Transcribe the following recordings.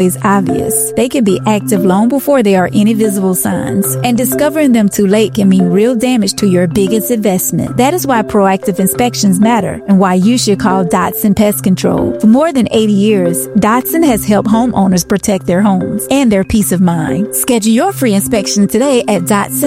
is obvious. They can be active long before there are any visible signs, and discovering them too late can mean real damage to your biggest investment. That is why proactive inspections matter and why you should call Dotson Pest Control. For more than 80 years, Dotson has helped homeowners protect their homes and their peace of mind. Schedule your free inspection today at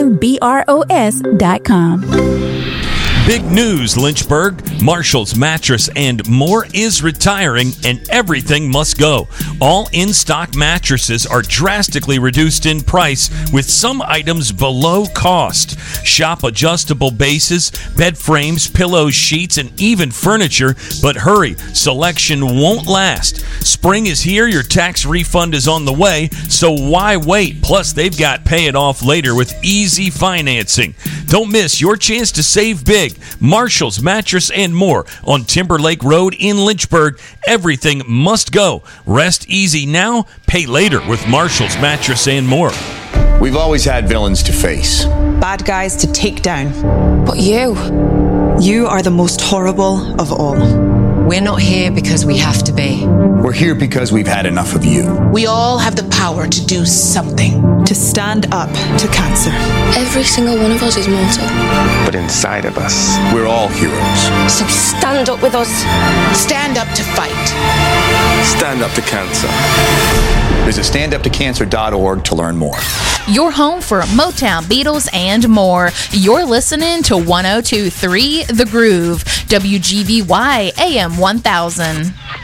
DotsonBROS.com. Big news, Lynchburg. Marshall's Mattress and More is retiring, and everything must go. All in-stock mattresses are drastically reduced in price, with some items below cost. Shop adjustable bases, bed frames, pillows, sheets, and even furniture. But hurry, selection won't last. Spring is here, your tax refund is on the way, so why wait? Plus, they've got pay it off later with easy financing. Don't miss your chance to save big. Marshall's Mattress and More on Timberlake Road in Lynchburg. Everything must go. Rest easy now, pay later with Marshall's Mattress and More. We've always had villains to face. Bad guys to take down. But you are the most horrible of all. We're not here because we have to be. We're here because we've had enough of you. We all have the power to do something. To stand up to cancer. Every single one of us is mortal. But inside of us, we're all heroes. So stand up with us. Stand up to fight. Stand up to cancer. Visit standuptocancer.org to learn more. Your home for Motown, Beatles, and more. You're listening to 102.3 The Groove, WGVY AM 1000.